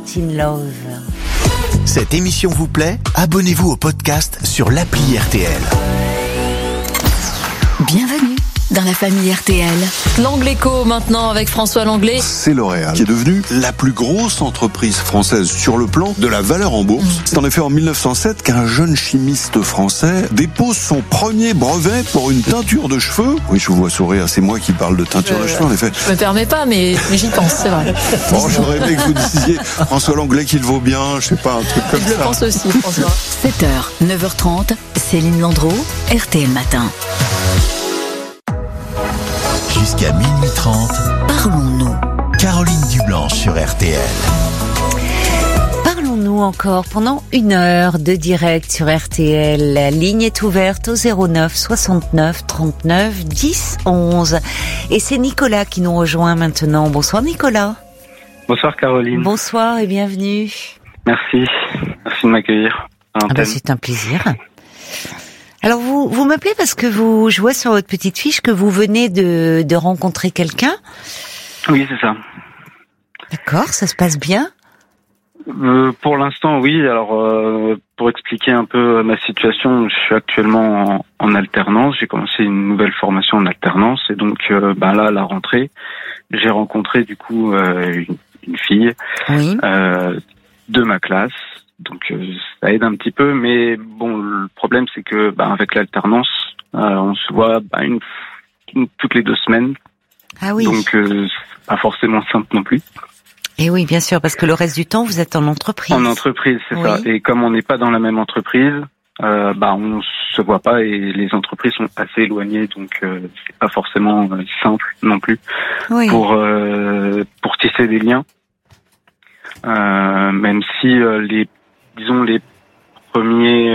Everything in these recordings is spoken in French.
in Love. Cette émission vous plaît ? Abonnez-vous au podcast sur l'appli RTL. Bienvenue dans la famille RTL. L'Angléco maintenant avec François Langlais. C'est L'Oréal qui est devenue la plus grosse entreprise française sur le plan de la valeur en bourse. C'est en effet en 1907 qu'un jeune chimiste français dépose son premier brevet pour une teinture de cheveux. Oui, je vous vois sourire, c'est moi qui parle de teinture de cheveux en effet. Je me permets pas, mais j'y pense, c'est vrai. Bon, j'aurais aimé que vous disiez François Langlais qu'il vaut bien, je sais pas, un truc comme ça. Je le pense aussi, François. 7h, 9h30, Céline Landreau, RTL Matin. Jusqu'à minuit 30, Parlons-nous. Caroline Dublanche sur RTL. Parlons-nous encore pendant 1 heure de direct sur RTL. La ligne est ouverte au 09 69 39 10 11. Et c'est Nicolas qui nous rejoint maintenant. Bonsoir Nicolas. Bonsoir Caroline. Bonsoir et bienvenue. Merci de m'accueillir à l'antenne. C'est un plaisir. Alors vous m'appelez parce que je vois sur votre petite fiche que vous venez de rencontrer quelqu'un. Oui, c'est ça. D'accord, ça se passe bien ? Pour l'instant, oui. Alors, pour expliquer un peu ma situation, je suis actuellement en alternance. J'ai commencé une nouvelle formation en alternance et donc là, à la rentrée, j'ai rencontré du coup une fille de ma classe. Donc ça aide un petit peu, mais bon, le problème c'est que avec l'alternance, on se voit toutes les 2 semaines. Ah oui. Donc c'est pas forcément simple non plus. Et oui, bien sûr, parce que le reste du temps vous êtes en entreprise. En entreprise, c'est ça. Et comme on n'est pas dans la même entreprise, on se voit pas et les entreprises sont assez éloignées, donc c'est pas forcément simple non plus pour tisser des liens. Même si les premiers,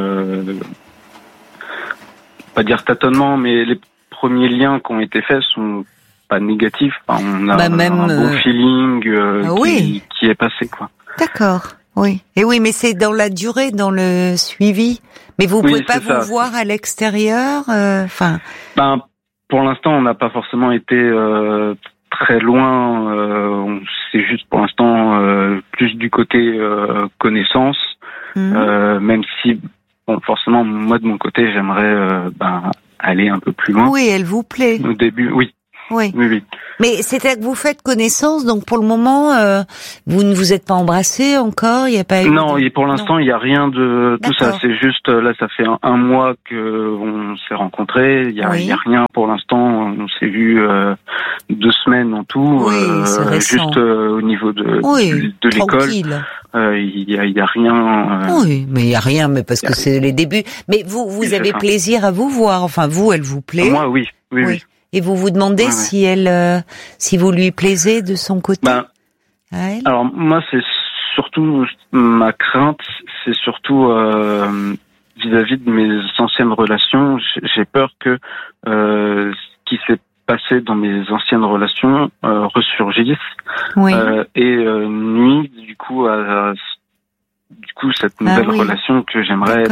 pas dire tâtonnements, mais les premiers liens qui ont été faits sont pas négatifs. On a un bon feeling qui est passé, quoi. D'accord, oui. Et oui, mais c'est dans la durée, dans le suivi. Mais vous pouvez pas vous voir à l'extérieur, pour l'instant, on n'a pas forcément été très loin. C'est juste pour l'instant plus du côté connaissance. Même si, forcément, moi de mon côté, j'aimerais aller un peu plus loin. Oui, elle vous plaît. Au début, oui. Oui. Mais c'est-à-dire que vous faites connaissance, donc pour le moment, vous ne vous êtes pas embrassés encore, il n'y a pas eu... Non, et pour l'instant, il n'y a rien de tout ça. C'est juste, là, ça fait un mois qu'on s'est rencontrés. Il y a rien pour l'instant. On s'est vu 2 semaines en tout. Juste au niveau de l'école. Il y a rien. Oui, mais il y a rien, mais parce que c'est les débuts. Mais vous avez plaisir à vous voir. Enfin, vous, elle vous plaît. Moi, oui. Et vous vous demandez si vous lui plaisez de son côté. Alors moi, c'est surtout ma crainte, c'est surtout vis-à-vis de mes anciennes relations. J'ai peur que ce qui s'est passé dans mes anciennes relations ressurgisse et nuit du coup à cette nouvelle relation que j'aimerais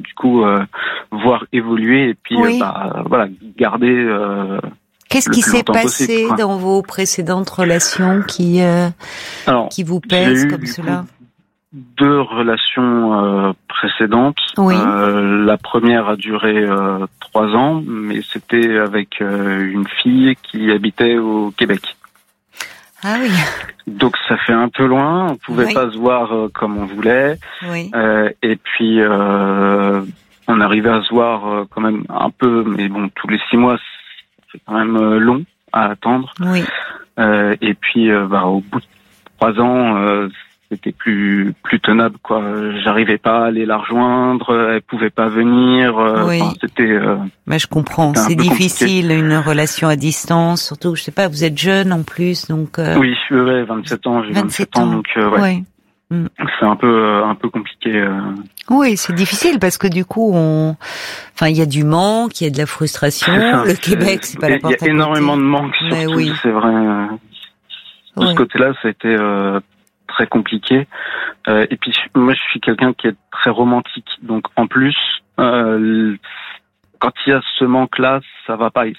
voir évoluer et puis garder Qu'est-ce qui s'est passé dans vos précédentes relations qui vous pèsent comme cela? 2 relations précédentes. La première a duré 3 ans, mais c'était avec une fille qui habitait au Québec. Ah oui. Donc ça fait un peu loin, on pouvait pas se voir comme on voulait. Et puis on arrivait à se voir quand même un peu, mais bon, tous les 6 mois, c'est quand même long à attendre. Et puis au bout de 3 ans, c'était plus tenable, quoi. J'arrivais pas à aller la rejoindre, elle pouvait pas venir. C'était. Mais je comprends, c'est difficile compliqué. Une relation à distance, surtout, je sais pas, vous êtes jeune en plus, donc. Oui, 27 ans, j'ai 27 ans, donc c'est un peu compliqué. Oui, c'est difficile parce que du coup, il y a du manque, il y a de la frustration. Le Québec, c'est pas la porte à côté. Il y a énormément de manque, surtout, c'est vrai. De ce côté-là, ça a été très compliqué. Et puis moi, je suis quelqu'un qui est très romantique, donc en plus, quand il y a ce manque-là, ça va pas.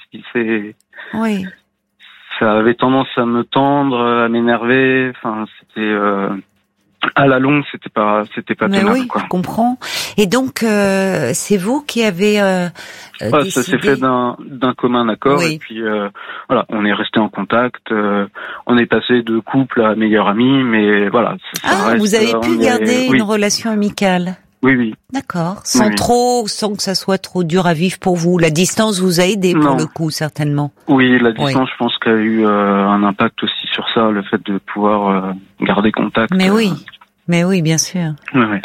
Ça avait tendance à me tendre, à m'énerver. Enfin, c'était À la longue, c'était pas Mais tenable, oui, quoi. je comprends. Et donc, c'est vous qui avez décidé... Ça s'est fait d'un commun accord, Oui. et puis voilà, on est resté en contact. On est passé de couple à meilleur ami, mais voilà. Ça reste, vous avez pu garder oui. une relation amicale. Oui. D'accord. Sans que ça soit trop dur à vivre pour vous. La distance vous a aidé pour le coup, certainement. Oui, la distance, je pense qu'il y a eu un impact aussi sur ça, le fait de pouvoir garder contact. Mais oui, bien sûr. Ouais.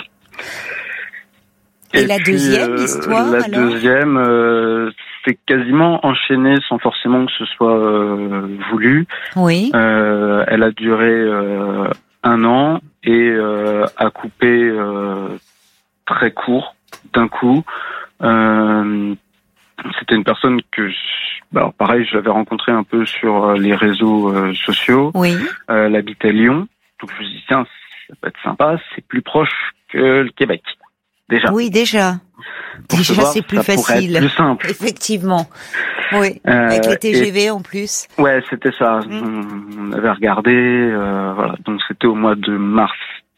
Et la deuxième histoire, La alors deuxième, c'est quasiment enchaîné sans forcément que ce soit voulu. Oui. Elle a duré 1 an et a coupé très court d'un coup. C'était une personne que, alors pareil, je l'avais rencontrée un peu sur les réseaux sociaux. Oui. Elle habitait Lyon, donc je me suis dit tiens, ça peut être sympa, c'est plus proche que le Québec. Déjà. Oui, déjà. Déjà, c'est plus facile. Être plus simple. Effectivement. Oui. Avec les TGV en plus. Ouais, c'était ça. On avait regardé, voilà. Donc c'était au mois de mars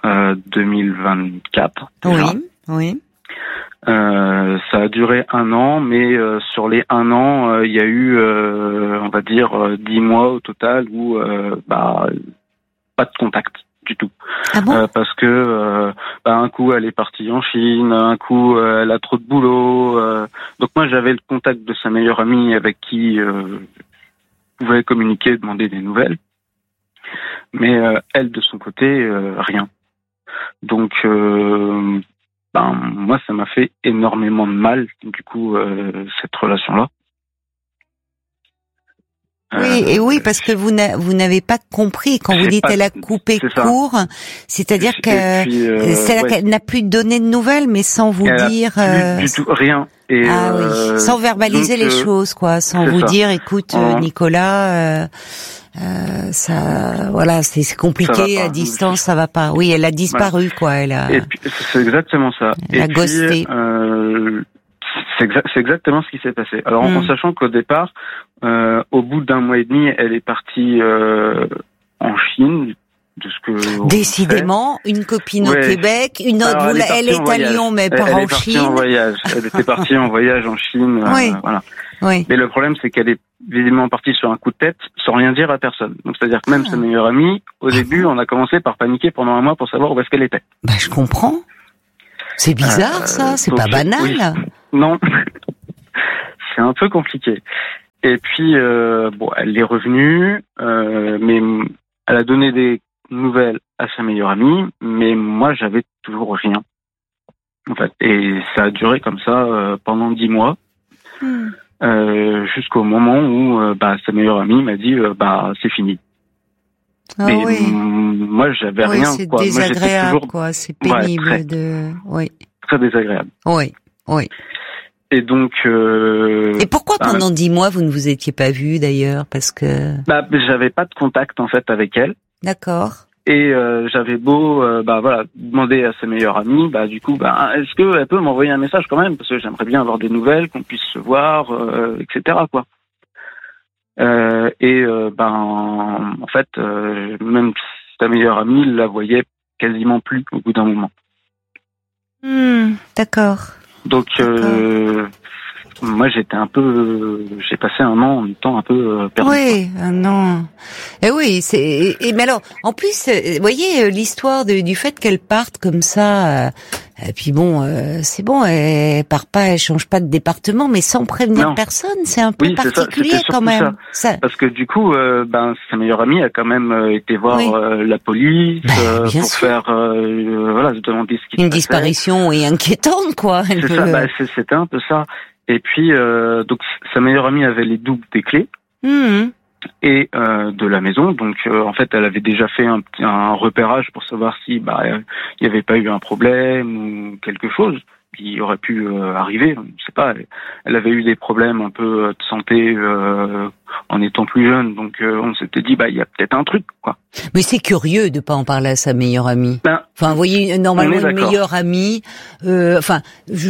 2024. Déjà. Oui. Ça a duré 1 an, mais sur les 1 an, il y a eu, on va dire, 10 mois au total où pas de contact du tout. Ah bon? Parce que un coup elle est partie en Chine, un coup elle a trop de boulot. Donc moi j'avais le contact de sa meilleure amie avec qui je pouvais communiquer, demander des nouvelles. Mais elle de son côté rien. Donc moi ça m'a fait énormément de mal du coup cette relation-là. Oui, parce que vous n'avez pas compris quand vous dites elle a coupé court, c'est-à-dire qu'elle n'a plus donné de nouvelles, mais sans vous dire du tout rien. Et sans verbaliser les choses, quoi, sans vous dire, écoute, Nicolas, ça, voilà, c'est compliqué à distance, ça va pas. Oui, elle a disparu, quoi. Elle a. Et puis, c'est exactement ça. Elle a ghosté. C'est exactement ce qui s'est passé. Alors, en sachant qu'au départ, au bout d'1 mois et demi, elle est partie en Chine. De ce que décidément, une copine au Québec, une autre. Alors, elle est à Lyon, mais pas en Chine. En voyage. Elle était partie en voyage en Chine. Voilà. Oui. Mais le problème, c'est qu'elle est visiblement partie sur un coup de tête, sans rien dire à personne. Donc, c'est-à-dire que même sa meilleure amie, au début, on a commencé par paniquer pendant 1 mois pour savoir où est-ce qu'elle était. Je comprends. C'est bizarre, ça. C'est pas banal. Oui. Non. C'est un peu compliqué. Et puis, elle est revenue, mais elle a donné des nouvelles à sa meilleure amie, mais moi, j'avais toujours rien. En fait, et ça a duré comme ça pendant 10 mois, jusqu'au moment où sa meilleure amie m'a dit c'est fini. Mais moi, j'avais rien. C'est quoi. désagréable, moi, quoi. C'est pénible très désagréable. Oui. Et donc. Et pourquoi pendant 10 mois vous ne vous étiez pas vus d'ailleurs, parce que. J'avais pas de contact en fait avec elle. D'accord. Et j'avais beau demander à sa meilleure amie, du coup, est-ce qu'elle peut m'envoyer un message quand même, parce que j'aimerais bien avoir des nouvelles, qu'on puisse se voir, etc. quoi. En fait, même sa meilleure amie la voyait quasiment plus au bout d'un moment. D'accord. Donc moi j'ai passé 1 an en étant un peu perdu. Oui, 1 an. Et oui, mais alors en plus, vous voyez l'histoire du fait qu'elle parte comme ça. Et puis c'est bon, elle part pas, elle change pas de département, mais sans prévenir personne, c'est un peu particulier quand même. Ça. Parce que du coup, sa meilleure amie a quand même été voir la police pour faire, se demander ce qui se passait. Une disparition inquiétante, quoi. C'est ça, c'était un peu ça. Et puis, donc sa meilleure amie avait les doubles des clés. Et de la maison, donc en fait elle avait déjà fait un repérage pour savoir si il y avait pas eu un problème ou quelque chose qui aurait pu arriver, je sais pas, elle avait eu des problèmes un peu de santé en étant plus jeune, donc on s'était dit il y a peut-être un truc, quoi. Mais c'est curieux de pas en parler à sa meilleure amie. Vous voyez, normalement une meilleure amie, ça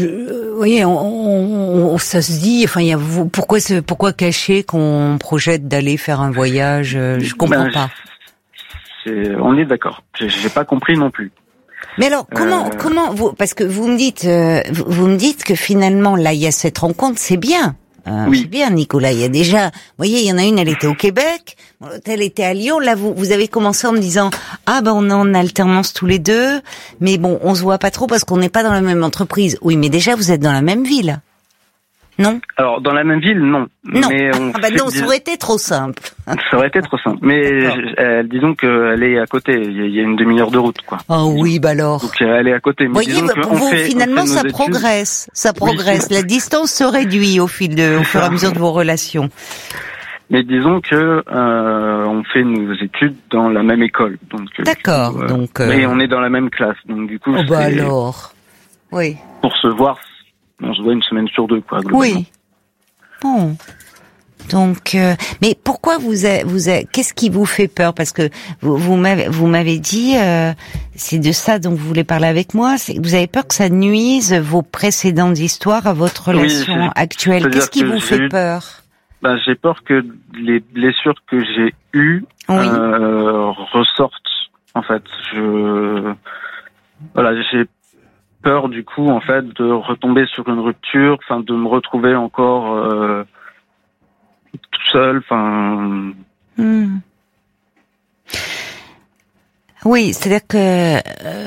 se dit, pourquoi cacher qu'on projette d'aller faire un voyage, je comprends pas. On est d'accord. J'ai pas compris non plus. Mais alors, comment vous, parce que vous me dites que finalement, là, il y a cette rencontre, c'est bien. Oui. C'est bien, Nicolas. Il y a déjà, vous voyez, il y en a une, elle était au Québec, l'autre, elle était à Lyon. Là, vous avez commencé en me disant, on est en alternance tous les deux, mais bon, on se voit pas trop parce qu'on n'est pas dans la même entreprise. Oui, mais déjà, vous êtes dans la même ville. Non? Alors, dans la même ville, non. Non. Mais non, ça aurait été trop simple. Ça aurait été trop simple. Mais disons qu'elle est à côté. Il y a une demi-heure de route, quoi. Oh oui, bah alors. Donc elle est à côté. Mais voyez, pour vous, finalement, ça progresse. Ça progresse. Oui. La distance se réduit au fur et à mesure de vos relations. Mais disons que on fait nos études dans la même école. Donc d'accord. Et on est dans la même classe. Donc du coup. Oh bah alors. Oui. Pour se voir. On se voit une semaine sur deux, quoi, globalement. Oui. Bon. Donc, mais pourquoi qu'est-ce qui vous fait peur? Parce que vous m'avez dit, c'est de ça dont vous voulez parler avec moi. Vous avez peur que ça nuise vos précédentes histoires à votre relation actuelle. Qu'est-ce qui vous fait peur? J'ai peur que les blessures que j'ai eues ressortent. En fait, j'ai peur du coup en fait de retomber sur une rupture, enfin de me retrouver encore tout seul, enfin. Oui, c'est-à-dire que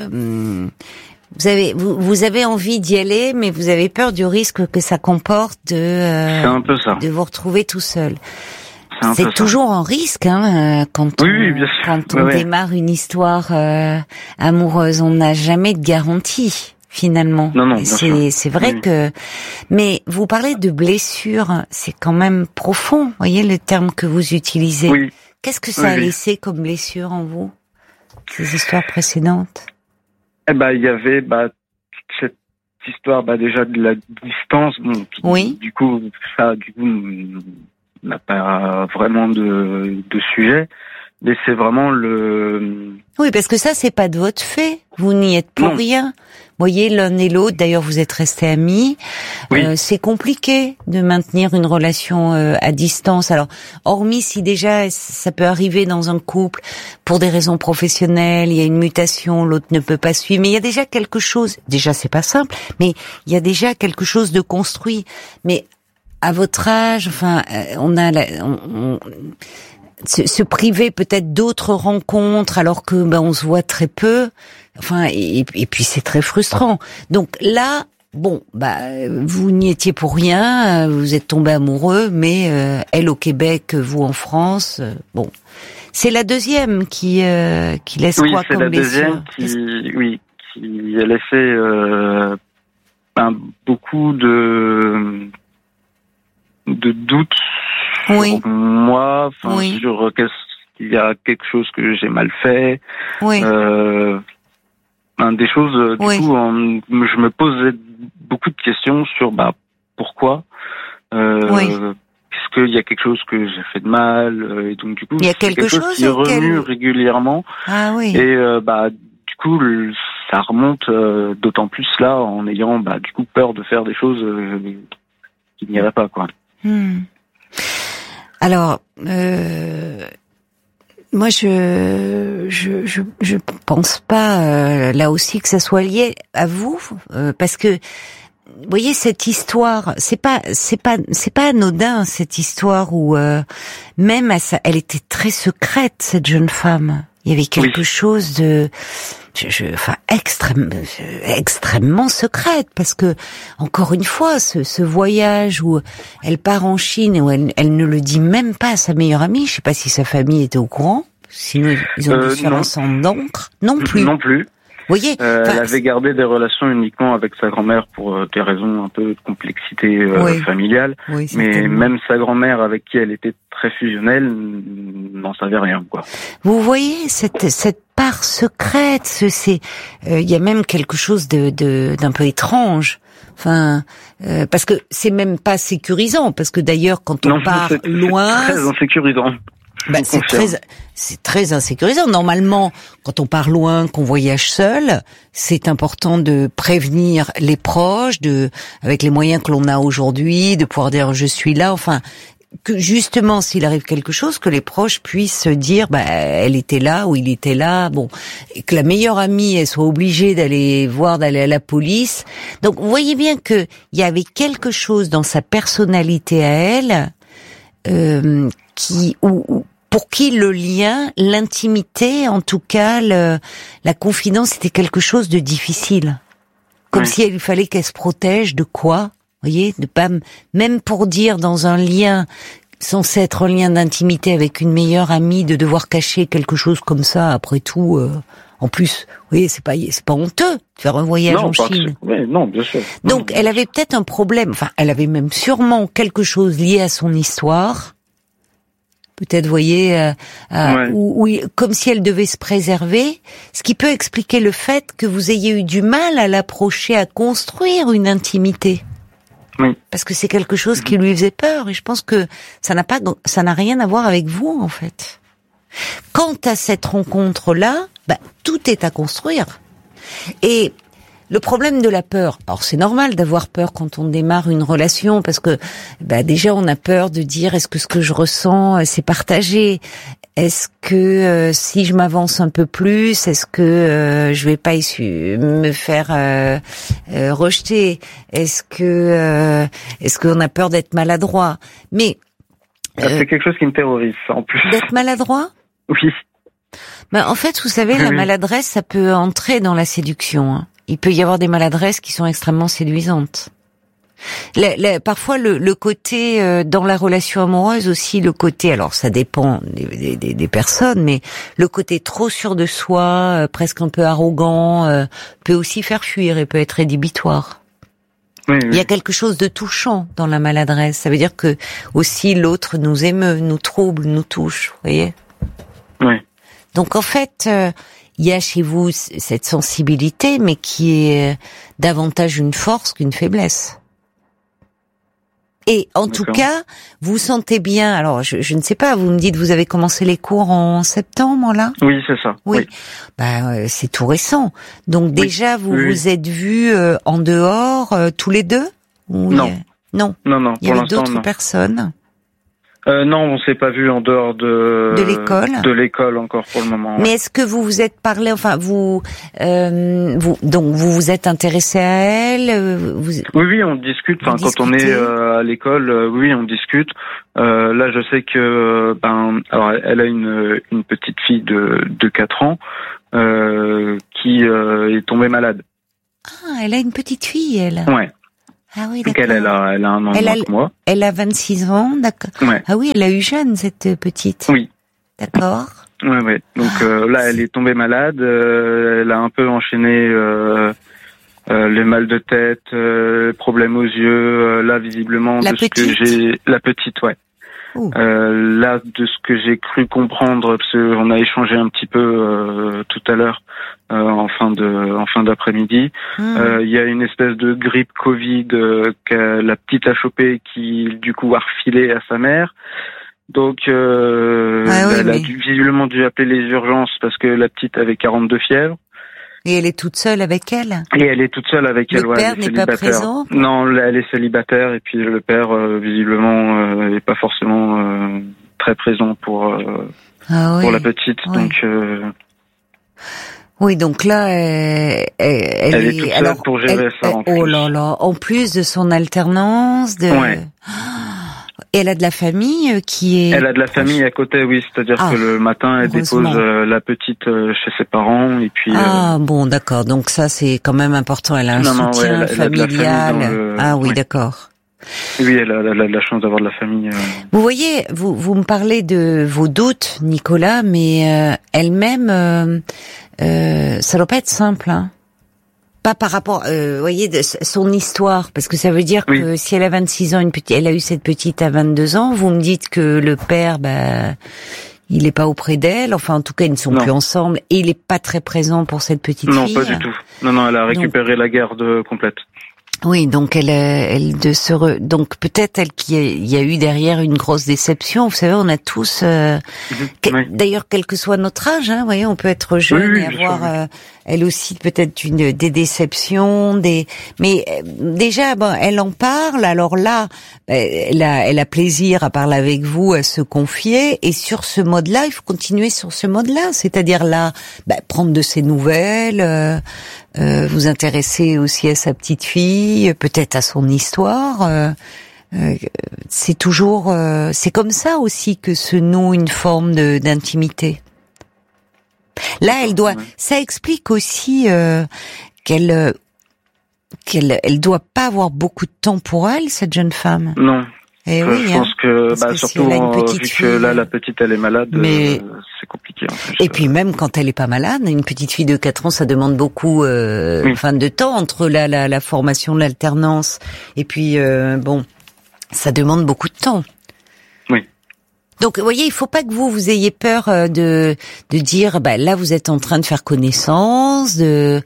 vous avez envie d'y aller, mais vous avez peur du risque que ça comporte c'est un peu ça. De vous retrouver tout seul. C'est toujours un risque, quand on démarre une histoire amoureuse, on n'a jamais de garantie. Finalement, non, c'est vrai que. Mais vous parlez de blessure, c'est quand même profond. Vous voyez le terme que vous utilisez. Oui. Qu'est-ce que ça a laissé comme blessure en vous, ces histoires précédentes? Il y avait toute cette histoire déjà de la distance, qui, du coup n'a pas vraiment de sujet. Mais c'est vraiment Oui, parce que ça, c'est pas de votre fait. Vous n'y êtes pour rien. Vous voyez, l'un et l'autre, d'ailleurs, vous êtes restés amis. Oui. C'est compliqué de maintenir une relation à distance. Alors, hormis si déjà, ça peut arriver dans un couple, pour des raisons professionnelles, il y a une mutation, l'autre ne peut pas suivre. Mais il y a déjà quelque chose, déjà, c'est pas simple, mais il y a déjà quelque chose de construit. Mais à votre âge, se priver peut-être d'autres rencontres alors que on se voit très peu, et puis c'est très frustrant. Donc là, vous n'y étiez pour rien, vous êtes tombés amoureux, mais elle au Québec, vous en France, c'est la deuxième qui laisse quoi comme blessure? Qui a laissé beaucoup de doutes. Sur moi, sur qu'il y a quelque chose que j'ai mal fait, des choses. Du coup, je me posais beaucoup de questions sur pourquoi. Est-ce qu'il y a quelque chose que j'ai fait de mal, et donc du coup, il y a quelque chose qui remue régulièrement. Ah oui. Et du coup, ça remonte d'autant plus là en ayant du coup peur de faire des choses qui n'iraient pas, quoi. Alors, moi, je pense pas là aussi que ça soit lié à vous, parce que vous voyez cette histoire, c'est pas anodin cette histoire où même elle était très secrète, cette jeune femme. Il y avait quelque chose de extrêmement secrète, parce que encore une fois, ce voyage où elle part en Chine et où elle ne le dit même pas à sa meilleure amie, je sais pas si sa famille était au courant, sinon ils ont dû faire ensemble d'encre. Non plus. Vous voyez, elle avait gardé des relations uniquement avec sa grand-mère pour des raisons un peu de complexité familiale. Oui, mais même sa grand-mère, avec qui elle était très fusionnelle, n'en savait rien, quoi. Vous voyez cette part secrète, il y a même quelque chose d'un peu étrange. Parce que c'est même pas sécurisant, parce que d'ailleurs quand on part loin, c'est très insécurisant. C'est très insécurisant. Normalement, quand on part loin, qu'on voyage seul, c'est important de prévenir les proches, avec les moyens que l'on a aujourd'hui, de pouvoir dire je suis là. que justement, s'il arrive quelque chose, que les proches puissent se dire, elle était là ou il était là, bon, et que la meilleure amie, elle soit obligée d'aller à la police. Donc, vous voyez bien que il y avait quelque chose dans sa personnalité à elle, pour qui le lien, l'intimité, en tout cas, la confidence, était quelque chose de difficile. Comme si il fallait qu'elle se protège de quoi? Vous voyez, de pas, même pour dire dans un lien censé être un lien d'intimité avec une meilleure amie, de devoir cacher quelque chose comme ça, après tout, en plus, vous voyez, c'est pas honteux de faire un voyage en Chine. Oui, non, bien sûr. Donc, elle avait peut-être un problème, enfin, elle avait même sûrement quelque chose lié à son histoire. Peut-être, vous voyez, ou comme si elle devait se préserver, ce qui peut expliquer le fait que vous ayez eu du mal à l'approcher, à construire une intimité. Oui. Parce que c'est quelque chose qui lui faisait peur, et je pense que ça n'a rien à voir avec vous, en fait. Quant à cette rencontre-là, tout est à construire. Et le problème de la peur, alors c'est normal d'avoir peur quand on démarre une relation, parce que déjà on a peur de dire est-ce que ce que je ressens c'est partagé, est-ce que si je m'avance un peu plus, est-ce que je vais pas me faire rejeter, est-ce qu'on a peur d'être maladroit, mais c'est quelque chose qui me terrorise en plus. D'être maladroit? Oui. En fait, vous savez, la maladresse, ça peut entrer dans la séduction, hein. Il peut y avoir des maladresses qui sont extrêmement séduisantes. Parfois, le côté dans la relation amoureuse aussi, le côté, alors ça dépend des personnes, mais le côté trop sûr de soi, presque un peu arrogant, peut aussi faire fuir et peut être rédhibitoire. Oui. Il y a quelque chose de touchant dans la maladresse. Ça veut dire que aussi l'autre nous émeut, nous trouble, nous touche. Vous voyez ? Oui. Donc en fait, il y a chez vous cette sensibilité, mais qui est davantage une force qu'une faiblesse. Et en tout cas, vous sentez bien, alors je ne sais pas, vous me dites vous avez commencé les cours en septembre, là ? Oui, c'est ça. Oui. C'est tout récent. Donc déjà, vous vous êtes vus en dehors, tous les deux ? Non. Non. Il y avait d'autres personnes ? Non, on s'est pas vu en dehors de l'école. De l'école encore pour le moment. Mais est-ce que vous vous êtes parlé, enfin vous vous êtes intéressé à elle Oui, on discute. Enfin, quand on est à l'école, oui, on discute. Là, je sais que alors elle a une petite fille de 4 ans qui est tombée malade. Ah, elle a une petite fille, elle. Ouais. Ah oui, d'accord. Donc elle a un an de moins que moi. Elle a 26 ans, d'accord. Ouais. Ah oui, elle a eu jeune, cette petite. Oui. D'accord. Ouais. Donc là, elle est tombée malade. Elle a un peu enchaîné les mal de tête, problèmes aux yeux. Là, visiblement, la petite, ouais. Là, de ce que j'ai cru comprendre, parce qu'on a échangé un petit peu tout à l'heure en fin d'après-midi, il y a une espèce de grippe Covid que la petite a chopé, qui du coup a refilé à sa mère. Donc elle a visiblement dû appeler les urgences parce que la petite avait 42 fièvres. Et elle est toute seule avec elle ? Et elle est toute seule avec elle, ouais. Le père n'est pas présent ? Non, elle est célibataire, et puis le père, visiblement, n'est pas forcément très présent pour la petite, ouais. Donc... Oui, donc là, elle est toute seule pour gérer ça, en plus. Oh là là, en plus de son alternance, Ouais. Et elle a de la famille qui est... Elle a de la famille à côté, oui. C'est-à-dire que le matin, elle dépose la petite chez ses parents, et puis... bon, d'accord. Donc ça, c'est quand même important. Elle a un soutien familial. Oui, d'accord. Oui, elle a la chance d'avoir de la famille. Vous voyez, vous me parlez de vos doutes, Nicolas, mais elle-même, ça doit pas être simple, hein. Pas par rapport, voyez, de son histoire, parce que ça veut dire que si elle a 26 ans, elle a eu cette petite à 22 ans, vous me dites que le père, il est pas auprès d'elle, enfin en tout cas ils ne sont plus ensemble, et il est pas très présent pour cette petite fille. Non, pas du tout. Non, elle a récupéré la garde complète. Oui, donc donc peut-être il y a eu derrière une grosse déception. Vous savez, on a tous, Oui. d'ailleurs, quel que soit notre âge, vous voyez, on peut être jeune Oui, et bien avoir, sûr, elle aussi peut-être des déceptions, mais déjà, elle en parle. Alors là, elle a plaisir à parler avec vous, à se confier, et sur ce mode-là, il faut continuer sur ce mode-là, c'est-à-dire là, prendre de ses nouvelles. Vous intéresser aussi à sa petite fille, peut-être à son histoire. C'est toujours, c'est comme ça aussi que se noue une forme d'intimité. Là, ça explique aussi qu'elle doit pas avoir beaucoup de temps pour elle, cette jeune femme. Non. Eh je oui, pense que, surtout surtout vu que là, la petite, elle est malade, c'est compliqué, en plus. Et puis même quand elle est pas malade, une petite fille de 4 ans, ça demande beaucoup, de temps entre la formation, l'alternance, et puis, ça demande beaucoup de temps. Oui. Donc, vous voyez, il faut pas que vous ayez peur de dire, là, vous êtes en train de faire connaissance,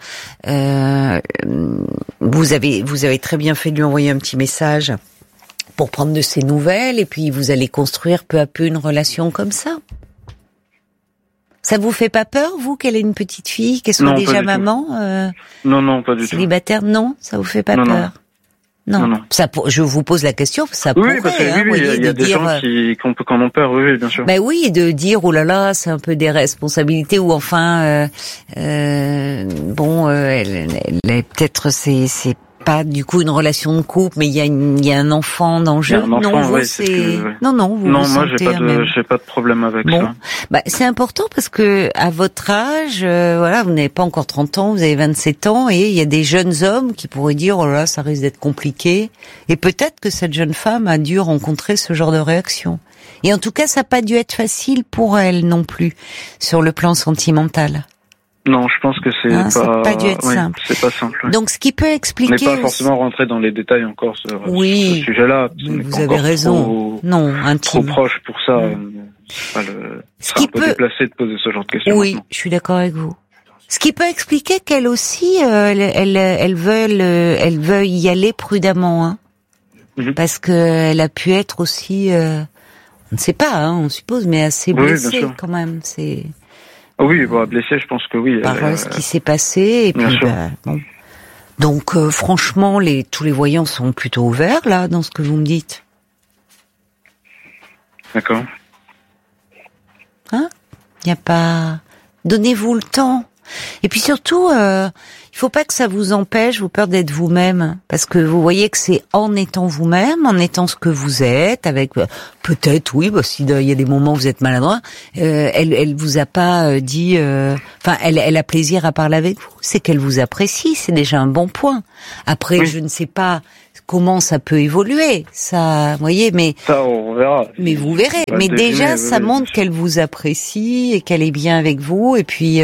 vous avez très bien fait de lui envoyer un petit message pour prendre de ses nouvelles, et puis vous allez construire peu à peu une relation comme ça. Ça vous fait pas peur, vous, qu'elle ait une petite fille, qu'elle soit déjà maman Non, pas du tout. Célibataire, non, ça vous fait pas peur. Non. Ça, je vous pose la question, ça pourrait. Parce que il y a des gens qui en ont peur, oui, bien sûr. Oui, de dire oh là là, c'est un peu des responsabilités, ou enfin, elle est peut-être c'est pas du coup une relation de couple, mais il y a un enfant dans le jeu. Non, vous moi j'ai pas de problème avec ça. C'est important parce que à votre âge, vous n'avez pas encore 30 ans, vous avez 27 ans, et il y a des jeunes hommes qui pourraient dire oh là là, ça risque d'être compliqué, et peut-être que cette jeune femme a dû rencontrer ce genre de réaction. Et en tout cas, ça n'a pas dû être facile pour elle non plus sur le plan sentimental. Non, je pense que ça n'a pas dû être simple. C'est pas simple. Ouais. Donc, ce qui peut expliquer... On n'est pas forcément rentré dans les détails encore sur ce sujet-là. Vous avez raison. Intime. Trop proche pour ça. C'est un peu déplacé de poser ce genre de questions. Oui, je suis d'accord avec vous. Ce qui peut expliquer qu'elle aussi, elle veuille y aller prudemment, parce que elle a pu être aussi, on ne sait pas, on suppose, mais assez blessée quand même. C'est... Oui, blessée, je pense que oui. Par ce qui s'est passé, et puis bon. Donc franchement, tous les voyants sont plutôt ouverts là dans ce que vous me dites. D'accord. Il n'y a pas. Donnez-vous le temps. Et puis surtout, il faut pas que ça vous empêche, vous peur d'être vous-même, parce que vous voyez que c'est en étant vous-même, en étant ce que vous êtes, avec peut-être s'il y a des moments où vous êtes maladroit, elle vous a pas dit, elle a plaisir à parler avec vous, c'est qu'elle vous apprécie, c'est déjà un bon point. Après, je ne sais pas comment ça peut évoluer, ça, vous voyez, mais ça on verra. Mais vous verrez. Mais déjà, ça montre qu'elle vous apprécie et qu'elle est bien avec vous. Et puis,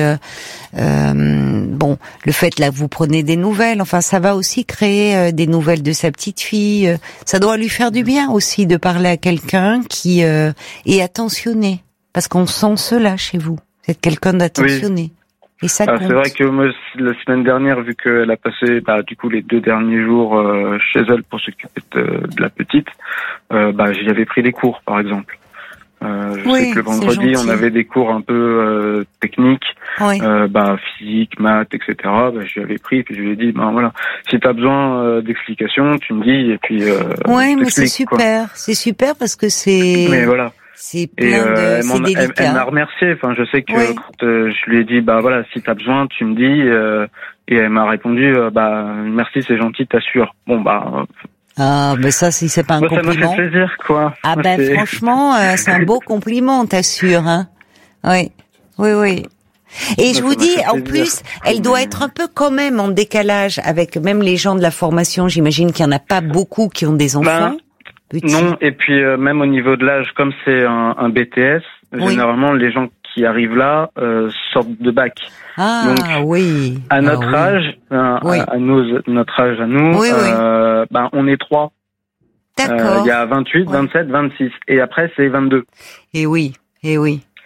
le fait là, vous prenez des nouvelles. Enfin, ça va aussi créer des nouvelles de sa petite fille. Ça doit lui faire du bien aussi de parler à quelqu'un qui est attentionné, parce qu'on sent cela chez vous. Vous êtes quelqu'un d'attentionné. Oui. Et ça compte. C'est vrai que moi, la semaine dernière, vu qu'elle a passé les 2 derniers jours chez elle pour s'occuper de la petite, j'y avais pris des cours, par exemple. Je sais que le vendredi, on avait des cours un peu techniques, physique, maths, etc. Je lui avais pris, puis je lui ai dit, si t'as besoin d'explications, tu me dis, et puis mais c'est super, c'est super parce que c'est... Mais voilà. C'est plein c'est délicat. Elle m'a remercié. Enfin, je sais que quand je lui ai dit, si t'as besoin, tu me dis. Et elle m'a répondu, merci, c'est gentil, t'assures. mais ça, si c'est pas un compliment. Ça m'a fait plaisir, quoi. Franchement, c'est un beau compliment, t'assures, hein. Oui. Et je vous dis, en plus, elle doit être un peu quand même en décalage avec même les gens de la formation. J'imagine qu'il y en a pas beaucoup qui ont des enfants. Non, et puis même au niveau de l'âge, comme c'est un BTS, généralement les gens qui arrivent là sortent de bac. Donc, à notre âge, notre âge à nous, on est 3. D'accord. Il y a 28, 27, 26, et après c'est 22. Et oui.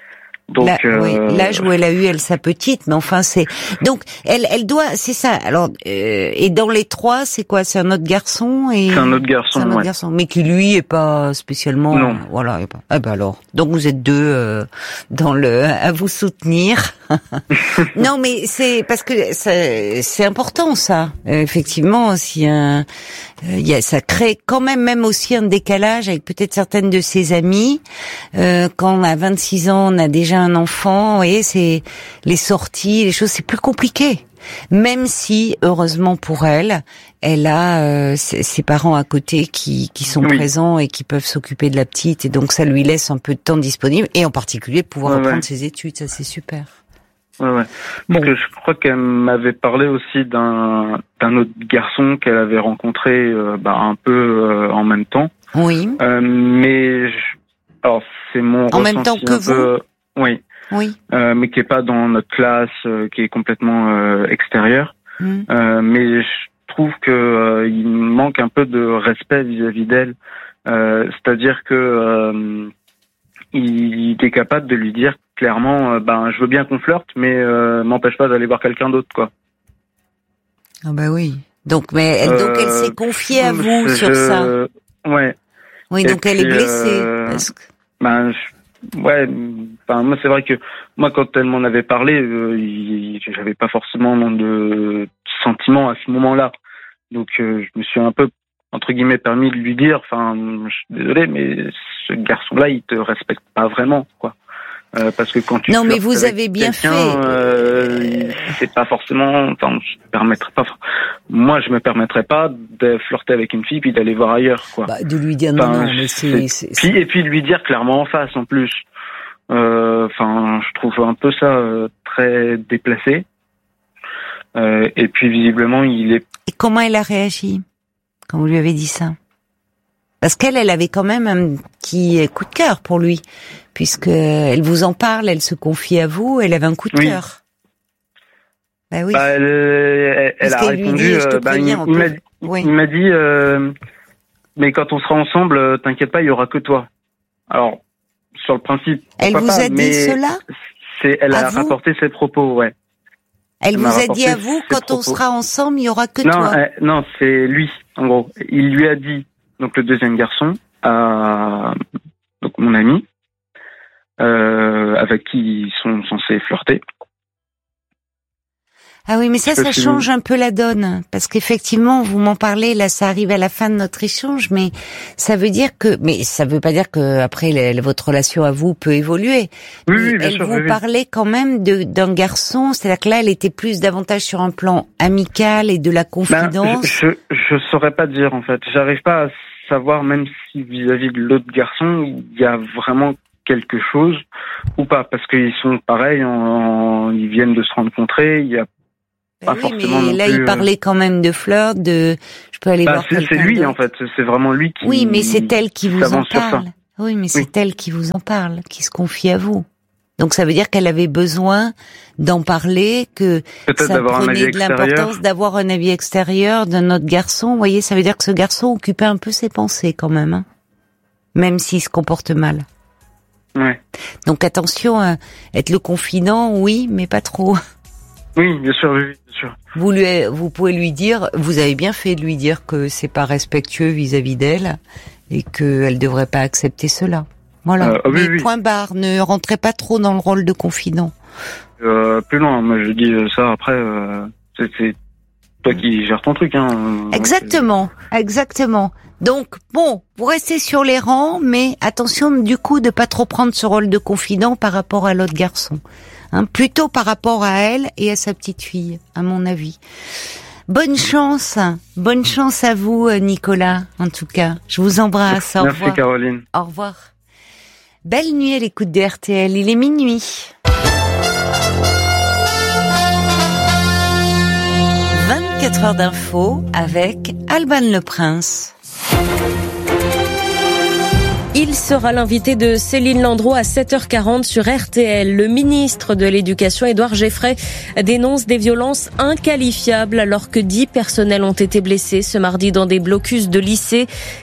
Donc l'âge où elle a eu sa petite, mais enfin c'est donc elle doit, c'est ça. Alors et dans les trois, c'est quoi? C'est un autre garçon et c'est un autre garçon, garçon, mais qui lui est pas spécialement. Non. Voilà. Ah ben alors, donc vous êtes deux dans le à vous soutenir. Non, mais c'est parce que c'est important ça. Effectivement, si ça crée quand même aussi un décalage avec peut-être certaines de ses amies. Quand on a 26 ans, on a déjà un enfant, vous voyez, c'est les sorties, les choses, c'est plus compliqué. Même si, heureusement pour elle, elle a ses parents à côté qui sont présents et qui peuvent s'occuper de la petite, et donc ça lui laisse un peu de temps disponible, et en particulier pouvoir reprendre ses études, ça c'est super. Ouais. Parce que je crois qu'elle m'avait parlé aussi d'un autre garçon qu'elle avait rencontré un peu en même temps. Oui. Mais alors c'est mon en ressenti même temps que un vous. Peu, oui. Mais qui est pas dans notre classe, qui est complètement extérieur. Mais je trouve que il manque un peu de respect vis-à-vis d'elle. C'est-à-dire que il est capable de lui dire clairement, je veux bien qu'on flirte, mais m'empêche pas d'aller voir quelqu'un d'autre, quoi. Ah bah oui. Donc elle s'est confiée à vous sur ça. Ouais. Oui, donc elle est blessée. Parce que... moi c'est vrai que moi quand elle m'en avait parlé, j'avais pas forcément de sentiments à ce moment-là. Donc je me suis un peu entre guillemets permis de lui dire, je suis désolé, mais ce garçon-là, il te respecte pas vraiment, quoi. Parce que quand tu non, mais vous avez bien fait. C'est pas forcément. Moi, je me permettrais pas de flirter avec une fille puis d'aller voir ailleurs, quoi. De lui dire non, mais et puis lui dire clairement en face, en plus. Je trouve un peu ça très déplacé. Et puis visiblement, il est. Et comment elle a réagi quand vous lui avez dit ça? Parce qu'elle avait quand même un petit coup de cœur pour lui, puisque elle vous en parle, elle se confie à vous, elle avait un coup de cœur. Bah oui. Elle a répondu. Il m'a dit, mais quand on sera ensemble, t'inquiète pas, il y aura que toi. Alors, sur le principe. Elle vous a dit cela? Elle a rapporté ses propos, ouais. Elle vous a dit à vous, quand on sera ensemble, il y aura que toi. Non, c'est lui, en gros. Il lui a dit. Donc le deuxième garçon, donc mon ami, avec qui ils sont censés flirter. Ah oui, mais ça change un peu la donne, parce qu'effectivement, vous m'en parlez, là, ça arrive à la fin de notre échange, mais ça veut pas dire que après votre relation à vous peut évoluer. Oui, bien elle sûr, vous parlait quand même d'un garçon, c'est-à-dire que là, elle était plus davantage sur un plan amical et de la confidence. Je saurais pas dire, en fait. J'arrive pas à savoir, même si vis-à-vis de l'autre garçon, il y a vraiment quelque chose ou pas, parce qu'ils sont pareils, ils viennent de se rencontrer, il y a pas forcément mais là, il parlait quand même de flirt, je peux aller voir quelqu'un. C'est lui, d'autre. en fait. C'est vraiment lui qui. Oui, mais c'est elle qui vous en parle. Oui, mais c'est Oui. elle qui vous en parle, qui se confie à vous. Donc ça veut dire qu'elle avait besoin d'en parler, que peut-être ça prenait de l'importance d'avoir un avis extérieur d'un autre garçon. Vous voyez, ça veut dire que ce garçon occupait un peu ses pensées quand même, hein, même s'il se comporte mal. Ouais. Donc attention, être le confident, oui, mais pas trop. Oui, bien sûr, oui, bien sûr. Vous pouvez lui dire, vous avez bien fait de lui dire que c'est pas respectueux vis-à-vis d'elle et qu'elle devrait pas accepter cela. Voilà. Mais point barre, ne rentrez pas trop dans le rôle de confident. Plus loin, moi je dis ça après, c'est toi qui gères ton truc, hein. Exactement. Donc, bon, vous restez sur les rangs, mais attention du coup de pas trop prendre ce rôle de confident par rapport à l'autre garçon. Plutôt par rapport à elle et à sa petite fille, à mon avis. Bonne chance à vous, Nicolas, en tout cas. Je vous embrasse, au revoir. Merci Caroline. Au revoir. Belle nuit à l'écoute de RTL, il est minuit. 24 heures d'info avec Alban Le Prince. Il sera l'invité de Céline Landreau à 7h40 sur RTL. Le ministre de l'Éducation, Édouard Geffray, dénonce des violences inqualifiables alors que 10 personnels ont été blessés ce mardi dans des blocus de lycées.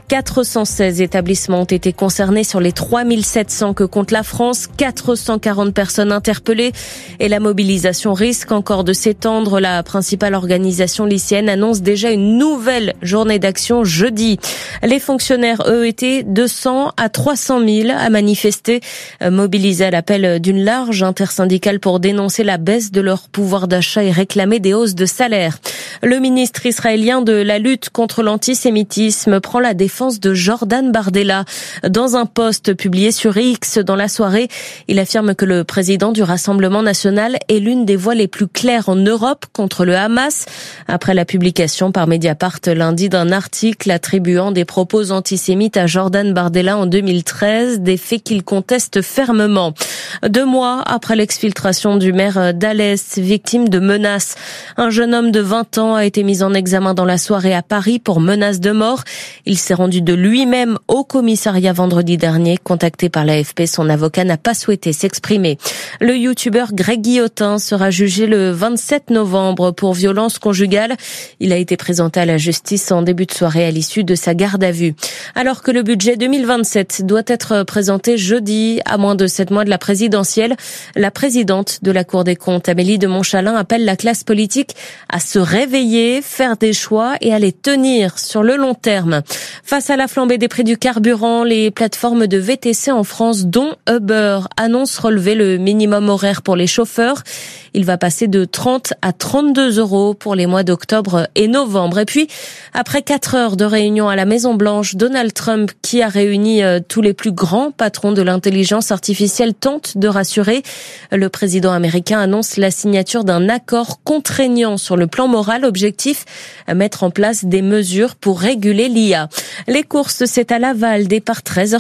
416 établissements ont été concernés sur les 3700 que compte la France. 440 personnes interpellées et la mobilisation risque encore de s'étendre. La principale organisation lycéenne annonce déjà une nouvelle journée d'action jeudi. Les fonctionnaires, eux, étaient 200 à 300 000 à manifester, mobilisés à l'appel d'une large intersyndicale pour dénoncer la baisse de leur pouvoir d'achat et réclamer des hausses de salaire. Le ministre israélien de la lutte contre l'antisémitisme prend la défense de Jordan Bardella. Dans un post publié sur X dans la soirée, il affirme que le président du Rassemblement national est l'une des voix les plus claires en Europe contre le Hamas. Après la publication par Mediapart lundi d'un article attribuant des propos antisémites à Jordan Bardella en 2013, des faits qu'il conteste fermement. 2 mois après l'exfiltration du maire d'Alès, victime de menaces, un jeune homme de 20 ans a été mis en examen dans la soirée à Paris pour menace de mort. Il s'est rendu de lui-même au commissariat vendredi dernier. Contacté par l'AFP, son avocat n'a pas souhaité s'exprimer. Le youtubeur Greg Guillotin sera jugé le 27 novembre pour violence conjugale. Il a été présenté à la justice en début de soirée à l'issue de sa garde à vue. Alors que le budget 2027 doit être présenté jeudi, à moins de 7 mois de la présidentielle, la présidente de la Cour des comptes, Amélie de Montchalin, appelle la classe politique à se réveiller, faire des choix et à les tenir sur le long terme. Face à la flambée des prix du carburant, les plateformes de VTC en France, dont Uber, annoncent relever le minimum horaire pour les chauffeurs. Il va passer de 30 à 32 € pour les mois d'octobre et novembre. Et puis, après 4 heures de réunion à la Maison-Blanche, Donald Trump, qui a réuni tous les plus grands patrons de l'intelligence artificielle, tente de rassurer. Le président américain annonce la signature d'un accord contraignant sur le plan moral. Objectif, mettre en place des mesures pour réguler l'IA. Les courses, c'est à Laval, départ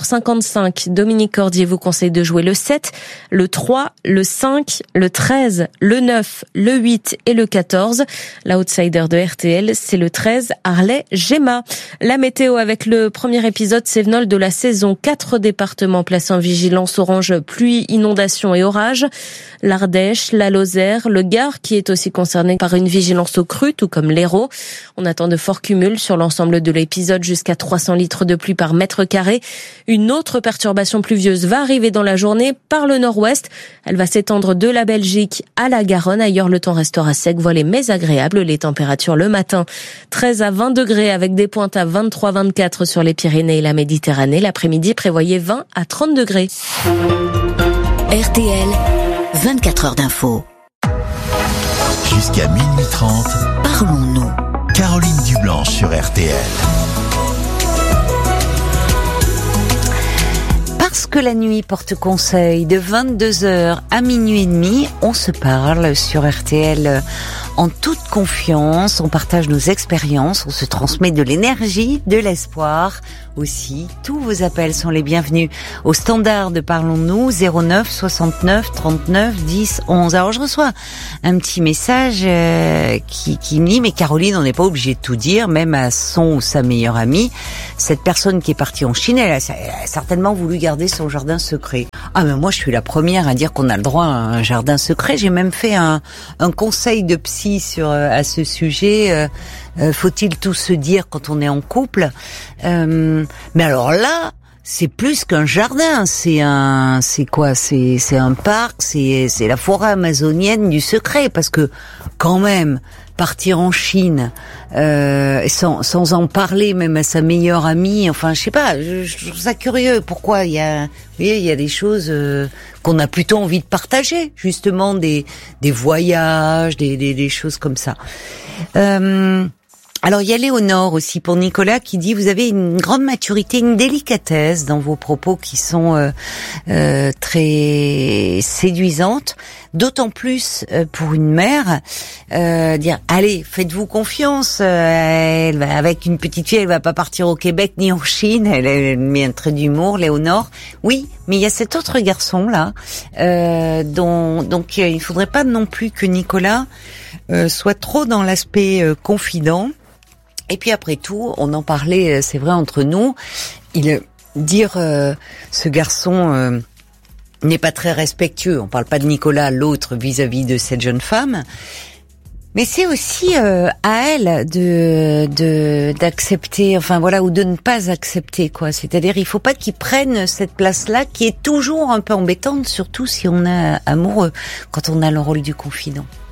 13h55. Dominique Cordier vous conseille de jouer le 7, le 3, le 5, le 13, le 9, le 8 et le 14. L'outsider de RTL, c'est le 13, Arlay-Gemma. La météo avec le premier épisode Cévenol de la saison. 4 départements placés en vigilance orange, pluie, inondation et orage. L'Ardèche, la Lozère, le Gard qui est aussi concerné par une vigilance aux crues, tout comme l'Hérault. On attend de forts cumuls sur l'ensemble de l'épisode, jusqu'à 300 litres de pluie par mètre carré. Une autre perturbation pluvieuse va arriver dans la journée par le nord-ouest. Elle va s'étendre de la Belgique à la Garonne. Ailleurs, le temps restera sec, voilé mais agréable. Les températures le matin, 13 à 20 degrés avec des pointes à 23-24 sur les Pyrénées et la Méditerranée. L'après-midi, prévoyez 20 à 30 degrés. RTL, 24 heures d'info. Jusqu'à minuit 30, Parlons-nous. Caroline Dublanche sur RTL. Parce que la nuit porte conseil, de 22h à minuit et demi, on se parle sur RTL en toute confiance, on partage nos expériences, on se transmet de l'énergie, de l'espoir aussi. Tous vos appels sont les bienvenus au standard de Parlons-nous, 09 69 39 10 11. Alors je reçois un petit message qui me dit « Mais Caroline, on n'est pas obligé de tout dire, même à son ou sa meilleure amie. Cette personne qui est partie en Chine, elle a certainement voulu garder son jardin secret. » Ah mais moi je suis la première à dire qu'on a le droit à un jardin secret. J'ai même fait un conseil de psy à ce sujet. Faut-il tout se dire quand on est en couple? Mais alors là, c'est plus qu'un jardin. C'est quoi? C'est un parc. C'est la forêt amazonienne du secret. Parce que quand même, partir en Chine sans en parler même à sa meilleure amie, enfin je sais pas, je trouve ça curieux. Pourquoi il y a des choses qu'on a plutôt envie de partager, justement des voyages, des choses comme ça. Alors il y a Léonore aussi pour Nicolas qui dit « Vous avez une grande maturité, une délicatesse dans vos propos qui sont très séduisantes, d'autant plus pour une mère, dire « Allez, faites-vous confiance, avec une petite fille, elle va pas partir au Québec ni en Chine. » Elle met un trait d'humour, Léonore. Oui, mais il y a cet autre garçon là, donc il faudrait pas non plus que Nicolas soit trop dans l'aspect confident. Et puis après tout, on en parlait, c'est vrai, entre nous, dire ce garçon n'est pas très respectueux. On parle pas de Nicolas, l'autre vis-à-vis de cette jeune femme. Mais c'est aussi à elle d'accepter, enfin voilà, ou de ne pas accepter, quoi. C'est-à-dire, il faut pas qu'il prenne cette place-là qui est toujours un peu embêtante, surtout si on est amoureux, quand on a le rôle du confident.